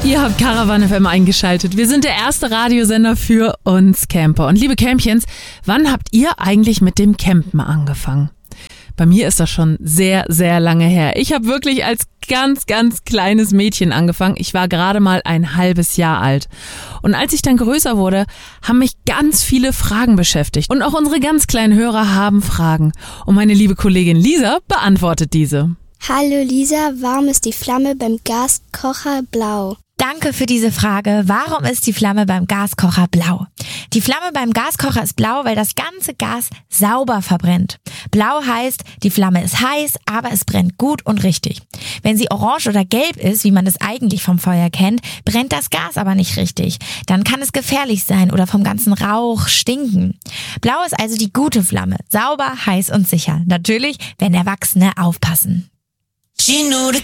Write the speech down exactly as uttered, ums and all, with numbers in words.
Ihr habt Caravan F M eingeschaltet. Wir sind der erste Radiosender für uns Camper. Und liebe Campchens, wann habt ihr eigentlich mit dem Campen angefangen? Bei mir ist das schon sehr, sehr lange her. Ich habe wirklich als ganz, ganz kleines Mädchen angefangen. Ich war gerade mal ein halbes Jahr alt. Und als ich dann größer wurde, haben mich ganz viele Fragen beschäftigt. Und auch unsere ganz kleinen Hörer haben Fragen. Und meine liebe Kollegin Lisa beantwortet diese. Hallo Lisa, warum ist die Flamme beim Gaskocher blau? Danke für diese Frage. Warum ist die Flamme beim Gaskocher blau? Die Flamme beim Gaskocher ist blau, weil das ganze Gas sauber verbrennt. Blau heißt, die Flamme ist heiß, aber es brennt gut und richtig. Wenn sie orange oder gelb ist, wie man es eigentlich vom Feuer kennt, brennt das Gas aber nicht richtig. Dann kann es gefährlich sein oder vom ganzen Rauch stinken. Blau ist also die gute Flamme. Sauber, heiß und sicher. Natürlich, wenn Erwachsene aufpassen. She knew the